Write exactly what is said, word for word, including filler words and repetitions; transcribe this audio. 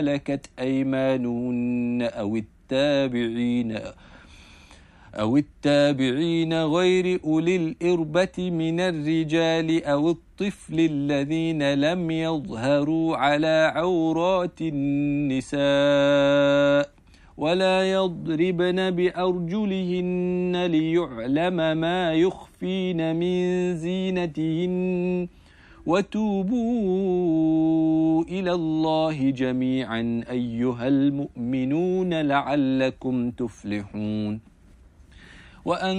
ملكت أيمانهن أو التابعين أو التابعين غير أولي الإربة من الرجال أو الطفل الذين لم يظهروا على عورات النساء ولا يضربن بأرجلهن ليعلم ما يخفين من زينتهن وتوبوا إلى الله جميعا أيها المؤمنون لعلكم تفلحون. وأن